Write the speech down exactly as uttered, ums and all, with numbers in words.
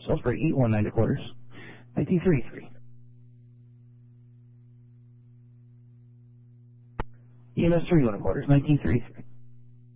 Salisbury eight one nine to quarters, nineteen thirty-three. E M S three one quarters, nineteen thirty-three.